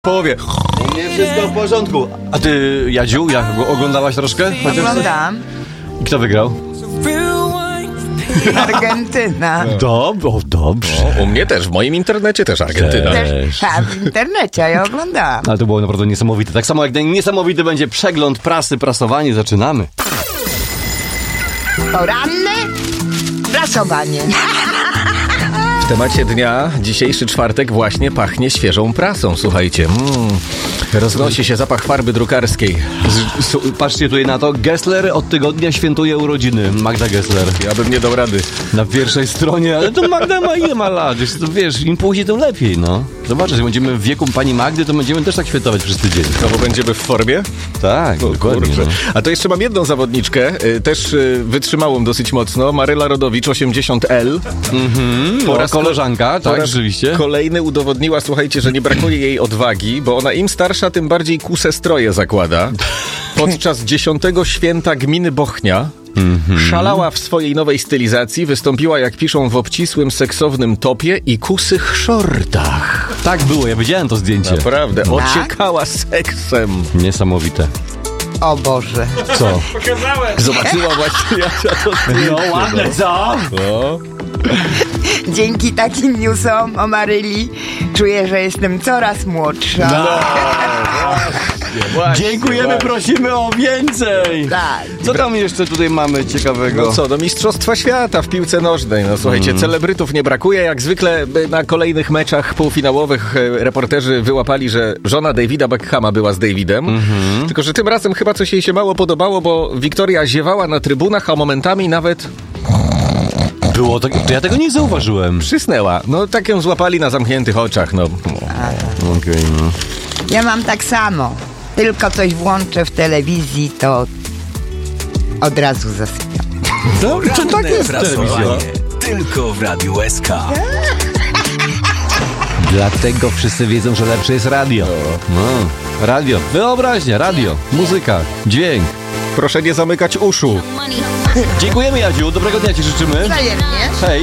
połowie. Nie wszystko w porządku. A ty, Jadziu, oglądałaś troszkę? Oglądam. I kto wygrał? Argentyna. Dobrze. U mnie też, w moim internecie też Argentyna. W internecie, ja oglądałam. Ale to było naprawdę niesamowite. Tak samo jak niesamowity będzie przegląd prasy, prasowanie. Zaczynamy. Poranne prasowanie. W temacie dnia, dzisiejszy czwartek właśnie pachnie świeżą prasą, słuchajcie. Roznosi się zapach farby drukarskiej. Patrzcie tutaj na to. Gessler od tygodnia świętuje urodziny. Magda Gessler. Ja bym nie dał rady. Na pierwszej stronie, ale to Magda ma ile ma lat? Wiesz, im później, tym lepiej, no. Zobaczysz, jak będziemy w wieku pani Magdy, to będziemy też tak świętować przez tydzień. Znowu będziemy w formie? Tak, dokładnie. Kurczę. No. A to jeszcze mam jedną zawodniczkę, też wytrzymałą dosyć mocno, Maryla Rodowicz, 80L. Po raz koleżanka, po tak, raz rzeczywiście. Kolejny udowodniła, słuchajcie, że nie brakuje jej odwagi, bo ona im starsza, tym bardziej kuse stroje zakłada. Podczas 10. święta gminy Bochnia szalała w swojej nowej stylizacji, wystąpiła, jak piszą, w obcisłym, seksownym topie i kusych szortach. Tak było, ja widziałem to zdjęcie. Naprawdę, Tak? ociekała seksem. Niesamowite. O Boże. Co? Zobaczyła właśnie Jasia to zdjęcie. No ładne, co? No. Dzięki takim newsom o Maryli czuję, że jestem coraz młodsza. Właśnie, Dziękujemy, właśnie. prosimy o więcej. Tak. Co tam jeszcze tutaj mamy ciekawego? No co, do Mistrzostwa Świata w piłce nożnej. No słuchajcie, celebrytów nie brakuje. Jak zwykle na kolejnych meczach półfinałowych reporterzy wyłapali, że żona Davida Beckhama była z Davidem. Tylko że tym razem chyba coś jej się mało podobało, bo Wiktoria ziewała na trybunach, a momentami nawet Było tak, to ja tego nie zauważyłem. przysnęła. No tak ją złapali na zamkniętych oczach. No. Okej, no. Ja mam tak samo. Tylko coś włączę w telewizji, to od razu zasypiam. Czy tak jest telewizja? Tylko w Radiu SK. Dlatego wszyscy wiedzą, że lepsze jest radio. No. Radio, wyobraźnia, radio, muzyka, dźwięk. Proszę nie zamykać uszu. Dziękujemy, Jadziu, dobrego dnia ci życzymy. Wzajemnie. Hej.